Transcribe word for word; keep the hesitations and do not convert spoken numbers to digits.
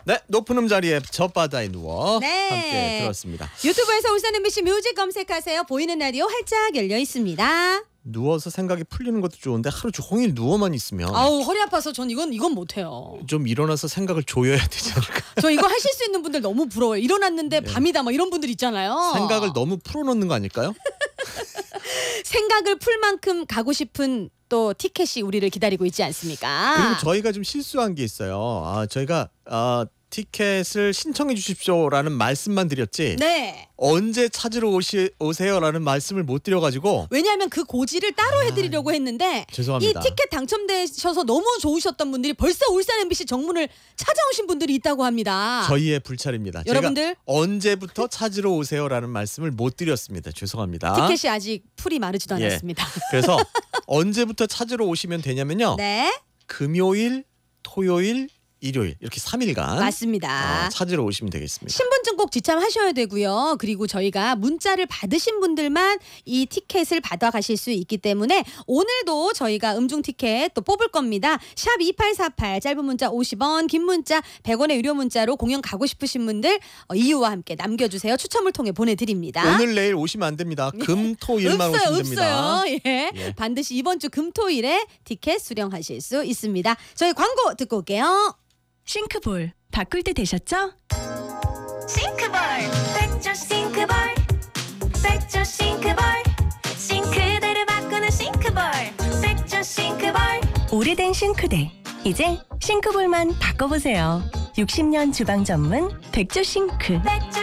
네, 높은 음자리에 젖바다에 누워 네. 함께 들었습니다. 유튜브에서 울산 엠비씨 뮤직 검색하세요. 보이는 라디오 활짝 열려 있습니다. 누워서 생각이 풀리는 것도 좋은데 하루 종일 누워만 있으면 아우 허리 아파서 전 이건 이건 못해요. 좀 일어나서 생각을 조여야 되지 않을까. 저 이거 하실 수 있는 분들 너무 부러워요. 일어났는데 밤이다 막 이런 분들 있잖아요. 생각을 너무 풀어놓는 거 아닐까요? 생각을 풀 만큼 가고 싶은 또 티켓이 우리를 기다리고 있지 않습니까? 그리고 저희가 좀 실수한 게 있어요. 아, 저희가 아, 티켓을 신청해 주십시오라는 말씀만 드렸지 네. 언제 찾으러 오시, 오세요라는 말씀을 못 드려가지고 왜냐하면 그 고지를 따로 해드리려고 했는데 죄송합니다. 이 티켓 당첨되셔서 너무 좋으셨던 분들이 벌써 울산 엠비씨 정문을 찾아오신 분들이 있다고 합니다. 저희의 불찰입니다. 여러분들 제가 언제부터 찾으러 오세요라는 말씀을 못 드렸습니다. 죄송합니다. 티켓이 아직 풀이 마르지도 예. 않았습니다. 그래서 언제부터 찾으러 오시면 되냐면요. 네, 금요일, 토요일, 일요일 이렇게 삼 일간 맞습니다. 어, 찾으러 오시면 되겠습니다. 신분증 꼭 지참하셔야 되고요. 그리고 저희가 문자를 받으신 분들만 이 티켓을 받아가실 수 있기 때문에 오늘도 저희가 음중 티켓 또 뽑을 겁니다. 샵 이팔사팔 짧은 문자 오십 원 긴 문자 백 원의 유료 문자로 공연 가고 싶으신 분들 어, 이유와 함께 남겨주세요. 추첨을 통해 보내드립니다. 오늘 내일 오시면 안 됩니다. 금, 토, 일만 없어요, 오시면 됩니다. 없어요. 예. 예. 반드시 이번 주 금토일에 티켓 수령하실 수 있습니다. 저희 광고 듣고 올게요. 싱크볼 바꿀 때 되셨죠? 싱크볼 백조 싱크볼 백조 싱크볼 싱크대를 바꾸는 싱크볼 백조 싱크볼 오래된 싱크대 이제 싱크볼만 바꿔보세요. 육십 년 주방 전문 백조 싱크. 백조